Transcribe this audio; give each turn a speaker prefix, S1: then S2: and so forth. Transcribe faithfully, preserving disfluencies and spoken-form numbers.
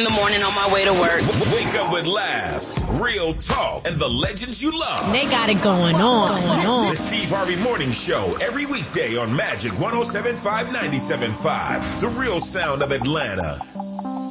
S1: in the morning on my way to work.
S2: Wake up with laughs, real talk, and the legends you love.
S3: They got it going on. Going on.
S2: The Steve Harvey Morning Show every weekday on Magic one oh seven point five, ninety-seven point five. The real sound of Atlanta.